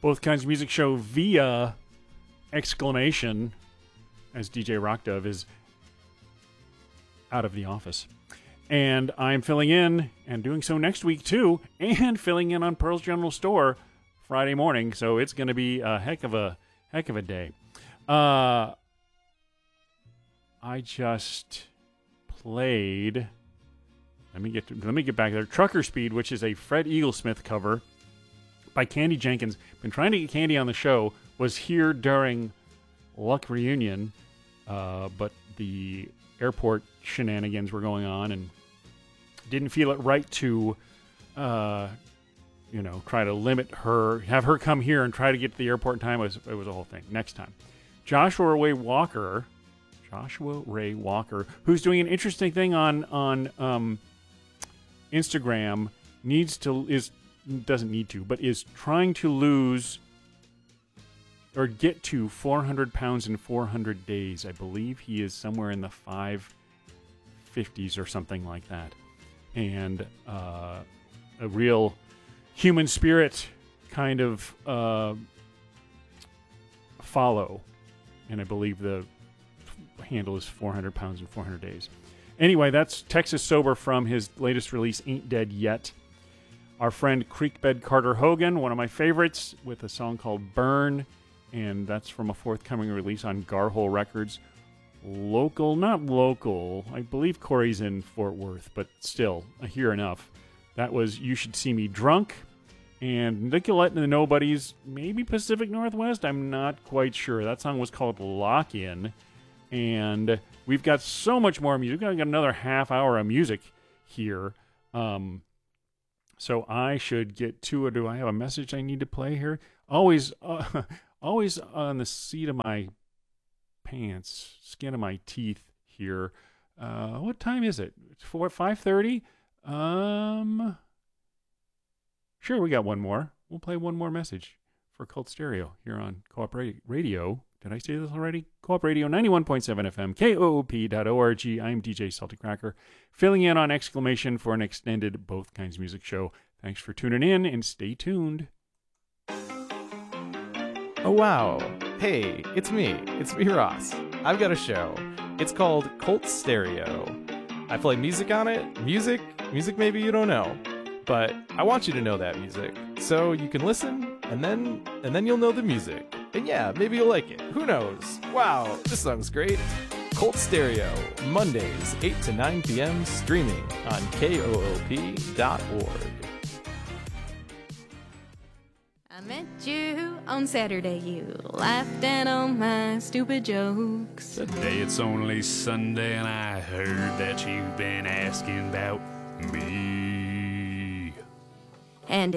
Both Kinds of Music show via exclamation, as DJ Rock Dove is out of the office. And I'm filling in and doing so next week too, and filling in on Pearl's General Store Friday morning. So it's going to be a heck of a day. I just played. Let me get back there. Trucker Speed, which is a Fred Eaglesmith cover by Candy Jenkins. Been trying to get Candy on the show. Was here during Luck Reunion, but the airport shenanigans were going on, and didn't feel it right to, try to limit her, have her come here and try to get to the airport in time. It was a whole thing. Next time, Joshua Ray Walker, who's doing an interesting thing on Instagram, is trying to lose or get to 400 pounds in 400 days. I believe he is somewhere in the 550s or something like that. And a real human spirit kind of follow. And I believe the handle is 400 pounds in 400 days. Anyway, that's Texas Sober from his latest release, Ain't Dead Yet. Our friend Creekbed Carter Hogan, one of my favorites, with a song called Burn. And that's from a forthcoming release on Garhole Records. Not local. I believe Corey's in Fort Worth, but still, I hear enough. That was You Should See Me Drunk. And Nicolette and the Nobodies, maybe Pacific Northwest? I'm not quite sure. That song was called Lock In. And we've got so much more music. We've got another half hour of music here. So I should get to it. Do I have a message I need to play here? Always on the seat of my pants, skin of my teeth here. What time is it? It's 5:30. Sure, we got one more. We'll play one more message for Cult Stereo here on Co-op Radio. Did I say this already? Co-op Radio 91.7 FM, koop.org. I'm DJ Celtic Cracker, filling in on exclamation for an extended Both Kinds of Music show. Thanks for tuning in, and stay tuned. Oh, wow. Hey, it's me, Ross. I've got a show. It's called Cult Stereo. I play music on it. Music maybe you don't know. But I want you to know that music. So you can listen, and then you'll know the music. And yeah, maybe you'll like it. Who knows? Wow, this song's great. Cult Stereo, Mondays, 8 to 9 p.m., streaming on koop.org. I met you on Saturday, you laughed at all my stupid jokes. Today it's only Sunday and I heard that you've been asking about me. And